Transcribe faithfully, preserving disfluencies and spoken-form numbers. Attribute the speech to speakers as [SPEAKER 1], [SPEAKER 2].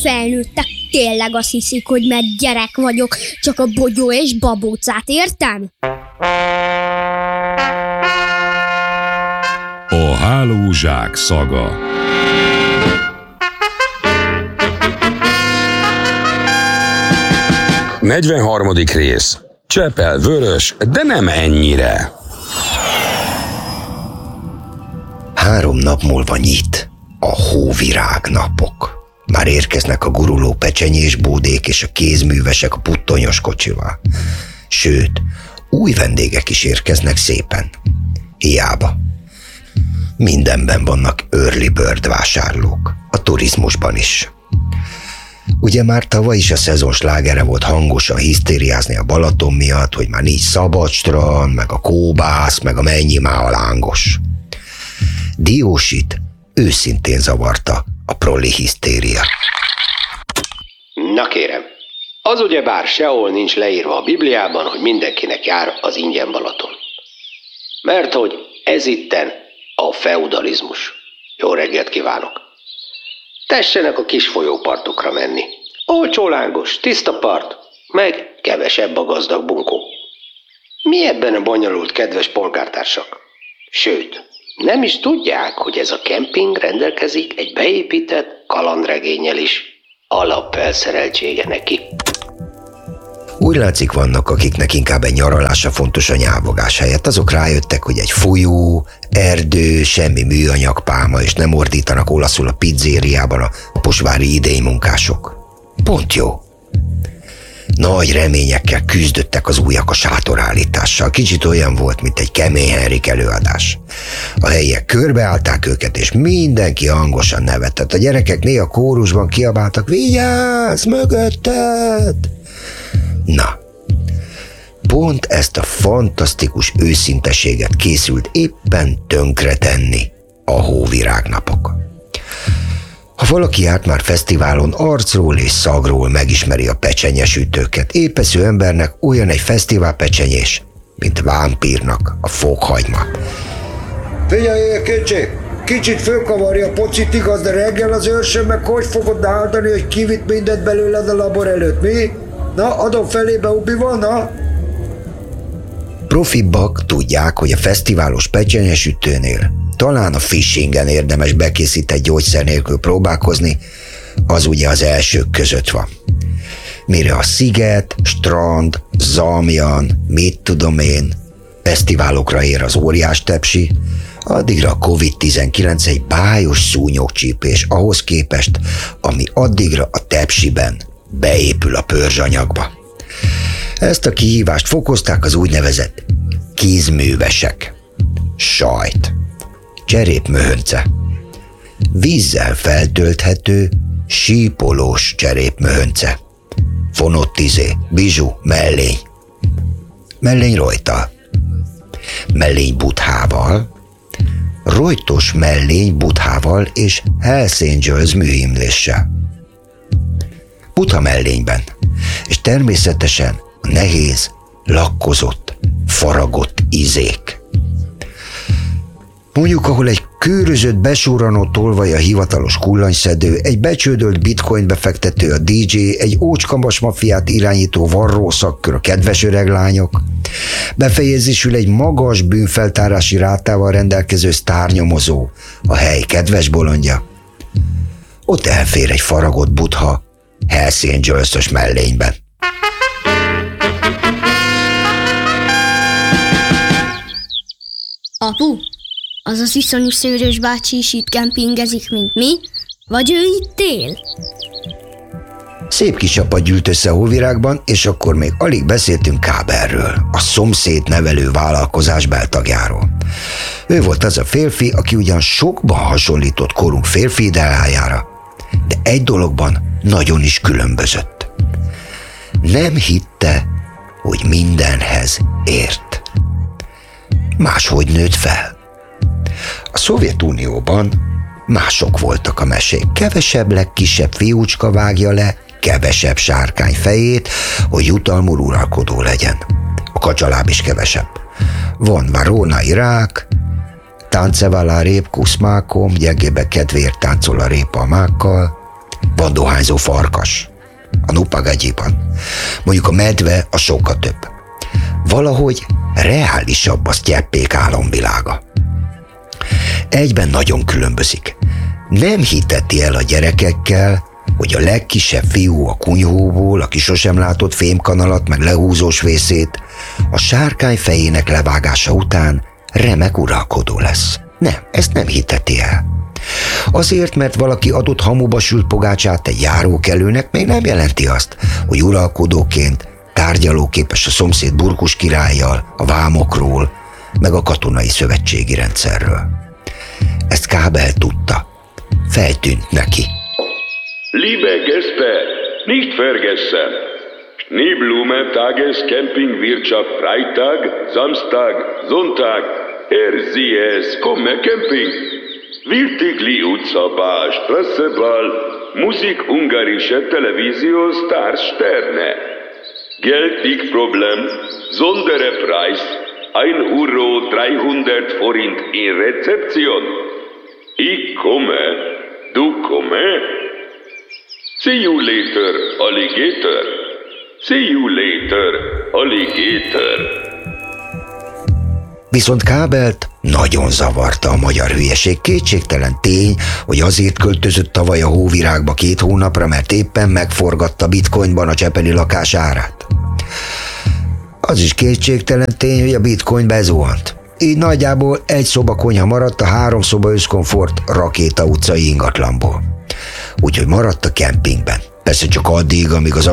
[SPEAKER 1] felnőttek tényleg azt hiszik, hogy mert gyerek vagyok, csak a bogyó és babócát értem?
[SPEAKER 2] A hálózsák szaga. negyvenharmadik rész. Csepel vörös, de nem ennyire.
[SPEAKER 3] Három nap múlva nyit a hóvirágnapok. Már érkeznek a guruló pecsenyés bódék és a kézművesek a puttonyos kocsival. Sőt, új vendégek is érkeznek szépen. Hiába. Mindenben vannak early bird vásárlók, a turizmusban is. Ugye már tavaly is a szezon slágere volt hangosan hisztériázni a Balaton miatt, hogy már nincs szabadstrand, meg a kóbász, meg a mennyi már a lángos. Diósit őszintén zavarta a proli hisztéria.
[SPEAKER 4] Na kérem, az ugyebár sehol nincs leírva a Bibliában, hogy mindenkinek jár az ingyen Balaton. Mert hogy ez itten a feudalizmus. Jó reggelt kívánok! Tessenek a kis folyópartokra menni. Olcsó lángos, tiszta part, meg kevesebb a gazdag bunkó. Mi ebben a bonyolult, kedves polgártársak? Sőt, nem is tudják, hogy ez a kemping rendelkezik egy beépített kalandregénnyel is. Alapfelszereltsége neki.
[SPEAKER 3] Úgy látszik, vannak, akiknek inkább egy nyaralása fontos a nyávogás helyett. Azok rájöttek, hogy egy folyó, erdő, semmi műanyag pálma, és nem ordítanak olaszul a pizzériában a posvári idei munkások. Pont jó. Nagy reményekkel küzdöttek az újak a sátorállítással. Kicsit olyan volt, mint egy Kemény Henrik előadás. A helyiek körbeállták őket, és mindenki hangosan nevetett. A gyerekek néha kórusban kiabáltak: vigyázz, mögötted! Na, pont ezt a fantasztikus őszinteséget készült éppen tönkretenni a hóvirágnapok. Ha valaki járt már fesztiválon, arcról és szagról megismeri a pecsenyesütőket. Épesző embernek olyan egy fesztivál pecsenyés, mint vámpírnak a fokhagyma. Figyelj, kicsi! Kicsit fölkavarja a pocit, igaz, de reggel az őrsön meg hogy fogod áldani, hogy kivitt mindent belőled a labor előtt, mi? Na, adom felébe, Ubi-van, na? Profibbak tudják, hogy a fesztiválos pecsenyesütőnél talán a fishingen érdemes bekészített gyógyszer nélkül próbálkozni, az ugye az elsők között van. Mire a sziget, strand, zamjan, mit tudom én, fesztiválokra ér az óriás tepsi, addigra a kovid tizenkilenc egy bájos szúnyogcsípés ahhoz képest, ami addigra a tepsiben beépül a pörzsanyagba. Ezt a kihívást fokozták az úgynevezett kézművesek. Sajt, cserépmöhönce, vízzel feltölthető, sípolós cserépmöhönce, fonott izé, bizsú, mellény, mellény rojtal, mellény buthával, rojtos mellény buthával és Hells Angels műhimléssel. Butha mellényben, és természetesen a nehéz, lakkozott, faragott izék. Mondjuk, ahol egy kőrözött, besurranó tolvaj a hivatalos kullanyszedő, egy becsődölt bitcoin befektető a dé dzsé, egy ócskambas mafiát irányító varró szakkör a kedves öreg lányok, befejezésül egy magas bűnfeltárási rátával rendelkező sztárnyomozó, a hely kedves bolondja. Ott elfér egy faragott butha Hells Angels-ös mellényben.
[SPEAKER 1] Apu, az az iszonyú szőrös bácsi is itt kempingezik, mint mi? Vagy ő itt él?
[SPEAKER 3] Szép kis csapat gyűlt össze a Hóvirágban, és akkor még alig beszéltünk Káberről, a szomszéd nevelő vállalkozás beltagjáról. Ő volt az a férfi, aki ugyan sokban hasonlított korunk férfi ideájára, de egy dologban nagyon is különbözött. Nem hitte, hogy mindenhez ért. Máshogy nőtt fel. A Szovjetunióban mások voltak a mesék. Kevesebb, legkisebb fiúcska vágja le kevesebb sárkány fejét, hogy jutalmul uralkodó legyen. A kacsaláb is kevesebb. Von Varona Irák, tánceval a répku s mákom, gyengébe kedvéért táncol a répa a mákkal, van dohányzó farkas, a Nupagagyiban. Mondjuk a medve a sokkal több. Valahogy reálisabb a sztyeppék álomvilága. Egyben nagyon különbözik. Nem hiteti el a gyerekekkel, hogy a legkisebb fiú a kunyhóból, aki sosem látott fémkanalat meg lehúzós vészét, a sárkány fejének levágása után remek uralkodó lesz. Nem, ezt nem hiteti el. Azért, mert valaki adott hamuba sült pogácsát egy járókelőnek, még nem jelenti azt, hogy uralkodóként tárgyalóképes a szomszéd burkus királlyal, a vámokról, meg a katonai szövetségi rendszerről. Ezt Kábel tudta. Feltűnt neki.
[SPEAKER 5] Liebe Gäste, nicht vergessen. Schneeblume Tages Campingwirtschaft Freitag, Samstag, Sonntag. Er sie es, komme Camping. Wiltigli Utcabal, Strasseball, Musik ungarische Televisio Stars Sterne. Geld nicht Problem, Sonderpreis, ein Euro dreihundert Forint in Rezeption. Ich komme, du komme. See you later, alligator. See you later, alligator.
[SPEAKER 3] Viszont Kábelt nagyon zavarta a magyar hülyeség. Kétségtelen tény, hogy azért költözött tavaly a hóvirágba két hónapra, mert éppen megforgatta bitcoinban a csepeli lakás árát. Az is kétségtelen tény, hogy a bitcoin bezuhant. Így nagyjából egy szoba konyha maradt a három szoba összkomfort Rakéta utcai ingatlanból. Úgyhogy maradt a kempingben. Persze csak addig, amíg az